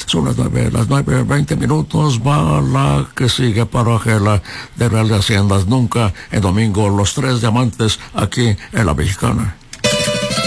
Son las 9:20. Va la que sigue para Gela de Real de Haciendas. Nunca el domingo, los tres diamantes aquí en La Mexicana.